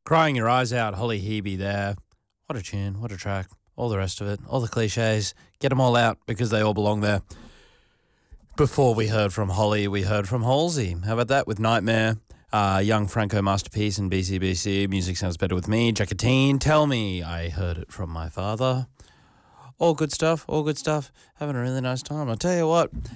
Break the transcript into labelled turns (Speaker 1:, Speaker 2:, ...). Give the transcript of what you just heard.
Speaker 1: Crying Your Eyes Out, Holly Hebe there. What a tune, what a track. All the rest of it, all the cliches, get them all out because they all belong there. Before we heard from Holly, we heard from Halsey. How about that with Nightmare? Young Franco Masterpiece and BCBC. Music Sounds Better With Me. Jacatine, Tell Me. I Heard It From My Father. All good stuff, all good stuff. Having a really nice time. I'll tell you what,